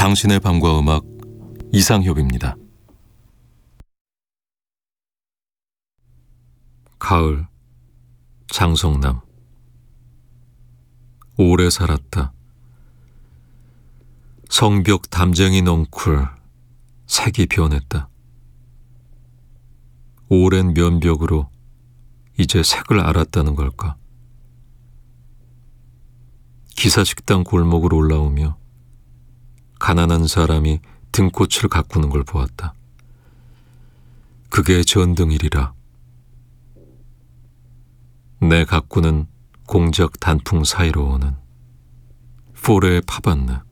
당신의 밤과 음악 이상협입니다. 가을, 장성남. 오래 살았다. 성벽 담쟁이 넝쿨 색이 변했다. 오랜 면벽으로 이제 색을 알았다는 걸까? 기사식당 골목을 올라오며 가난한 사람이 등꽃을 가꾸는 걸 보았다. 그게 전등이리라. 내 가꾸는 공작 단풍 사이로 오는 포레의 파반느.